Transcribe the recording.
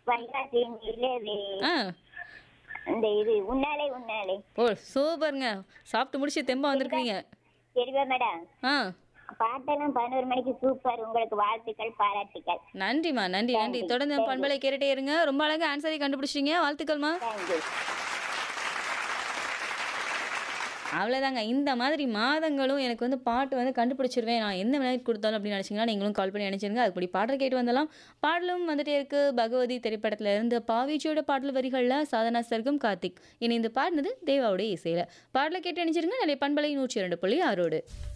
வைகாசி நிலவே ஆ. அந்த இது உன்னாலே உன்னாலே ஓ சூப்பருங்க. சாப்பிட்டு முடிச்சு தெம்பா வந்திருக்கிறீங்க. தெரியுமா மேடம்? ஆ. பாட்டெல்லாம் 11 மணிக்கு சூப்பர். உங்களுக்கு வாழ்த்துக்கள், பாராட்டுக்கள். நன்றிம்மா. நன்றி, நன்றி. தேங்க்யூ தொடர்ந்து தேங்க்யூ பண்பலை கேட்டுட்டே இருங்க. ரொம்ப அழகா ஆன்சரை கண்டுபிடிச்சிட்டீங்க. வாழ்த்துக்கள்மா. தேங்க்யூ. அவ்வளோதாங்க. இந்த மாதிரி மாதங்களும் எனக்கு வந்து பாட்டு வந்து கண்டுபிடிச்சிருவேன். நான் எந்த விலைக்கு கொடுத்தாலும் அப்படின்னு நினச்சிங்கன்னா, நீங்களும் கால் பண்ணி நினச்சிருங்க. அதுபடி பாடல் கேட்டு வந்துடலாம். பாடலும் வந்துட்டே இருக்கு. பகவதி திரைப்படத்துல இருந்து பாவிச்சியோட பாடல் வரிகள்ல சாதனா சர்க்கம், கார்த்திக் இணைந்து பாடினது தேவாவுடைய இசையில. பாடலை கேட்டு நினைச்சிருங்க. நிலை பண்பலை 102.6.